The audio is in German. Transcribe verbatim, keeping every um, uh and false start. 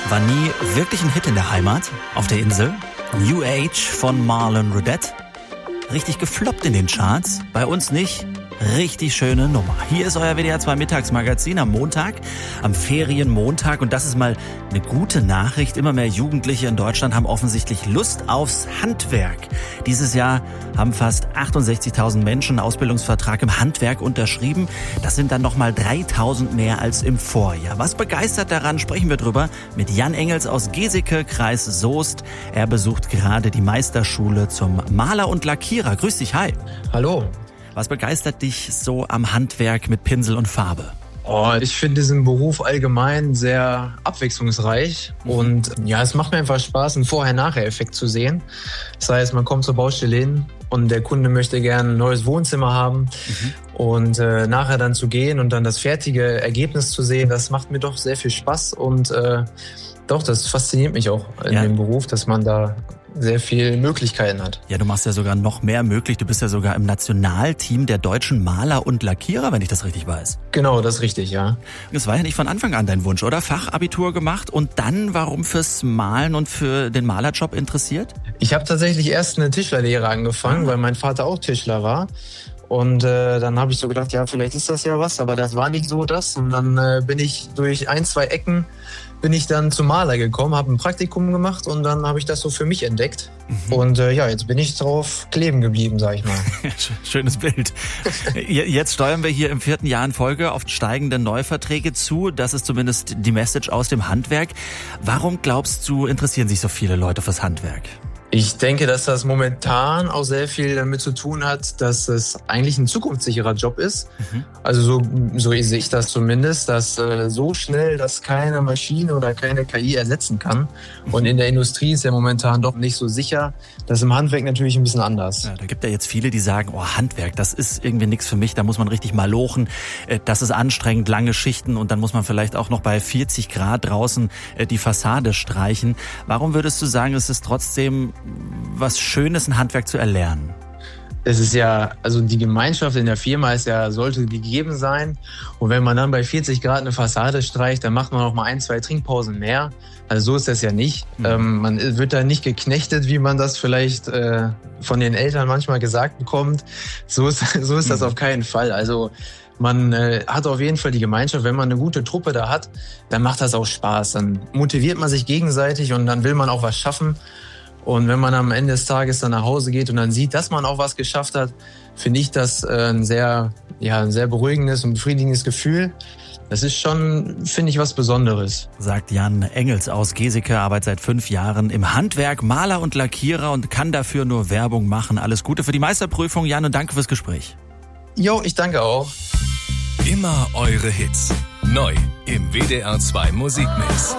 War nie wirklich ein Hit in der Heimat, auf der Insel. New Age von Marlon Rudet. Richtig gefloppt in den Charts, bei uns nicht. Richtig schöne Nummer. Hier ist euer W D R zwei Mittagsmagazin am Montag, am Ferienmontag. Und das ist mal eine gute Nachricht. Immer mehr Jugendliche in Deutschland haben offensichtlich Lust aufs Handwerk. Dieses Jahr haben fast achtundsechzigtausend Menschen einen Ausbildungsvertrag im Handwerk unterschrieben. Das sind dann nochmal dreitausend mehr als im Vorjahr. Was begeistert daran, sprechen wir drüber mit Jan Engels aus Geseke, Kreis Soest. Er besucht gerade die Meisterschule zum Maler und Lackierer. Grüß dich, hi. Hallo. Was begeistert dich so am Handwerk mit Pinsel und Farbe? Oh, ich finde diesen Beruf allgemein sehr abwechslungsreich und ja, es macht mir einfach Spaß, einen Vorher-Nachher-Effekt zu sehen. Das heißt, man kommt zur Baustelle hin und der Kunde möchte gerne ein neues Wohnzimmer haben mhm. und äh, nachher dann zu gehen und dann das fertige Ergebnis zu sehen, das macht mir doch sehr viel Spaß und äh, doch, das fasziniert mich auch in ja. dem Beruf, dass man da sehr viele Möglichkeiten hat. Ja, du machst ja sogar noch mehr möglich. Du bist ja sogar im Nationalteam der deutschen Maler und Lackierer, wenn ich das richtig weiß. Genau, das ist richtig, ja. Das war ja nicht von Anfang an dein Wunsch, oder? Fachabitur gemacht und dann warum fürs Malen und für den Malerjob interessiert? Ich habe tatsächlich erst eine Tischlerlehre angefangen, mhm. weil mein Vater auch Tischler war. Und äh, dann habe ich so gedacht, ja, vielleicht ist das ja was, aber das war nicht so das. Und dann äh, bin ich durch ein, zwei Ecken bin ich dann zum Maler gekommen, habe ein Praktikum gemacht und dann habe ich das so für mich entdeckt. Mhm. Und äh, ja, jetzt bin ich drauf kleben geblieben, sag ich mal. Schönes Bild. Jetzt steuern wir hier im vierten Jahr in Folge auf steigende Neuverträge zu. Das ist zumindest die Message aus dem Handwerk. Warum glaubst du, interessieren sich so viele Leute fürs Handwerk? Ich denke, dass das momentan auch sehr viel damit zu tun hat, dass es eigentlich ein zukunftssicherer Job ist. Mhm. Also so, so sehe ich das zumindest, dass äh, so schnell das keine Maschine oder keine K I ersetzen kann. Mhm. Und in der Industrie ist ja momentan doch nicht so sicher. Das ist im Handwerk natürlich ein bisschen anders. Ja, da gibt ja jetzt viele, die sagen, oh, Handwerk, das ist irgendwie nichts für mich. Da muss man richtig mal lochen. Das ist anstrengend, lange Schichten und dann muss man vielleicht auch noch bei vierzig Grad draußen die Fassade streichen. Warum würdest du sagen, es ist trotzdem was Schönes, ein Handwerk zu erlernen? Es ist ja, also die Gemeinschaft in der Firma ist ja, sollte gegeben sein. Und wenn man dann bei vierzig Grad eine Fassade streicht, dann macht man auch mal ein, zwei Trinkpausen mehr. Also so ist das ja nicht. Mhm. Ähm, man wird da nicht geknechtet, wie man das vielleicht äh, von den Eltern manchmal gesagt bekommt. So ist, so ist das mhm. auf keinen Fall. Also man äh, hat auf jeden Fall die Gemeinschaft. Wenn man eine gute Truppe da hat, dann macht das auch Spaß. Dann motiviert man sich gegenseitig und dann will man auch was schaffen. Und wenn man am Ende des Tages dann nach Hause geht und dann sieht, dass man auch was geschafft hat, finde ich das ein sehr, ja, ein sehr beruhigendes und befriedigendes Gefühl. Das ist schon, finde ich, was Besonderes. Sagt Jan Engels aus Geseke, arbeitet seit fünf Jahren im Handwerk, Maler und Lackierer und kann dafür nur Werbung machen. Alles Gute für die Meisterprüfung, Jan, und danke fürs Gespräch. Jo, ich danke auch. Immer eure Hits. Neu im W D R zwei Musikmix.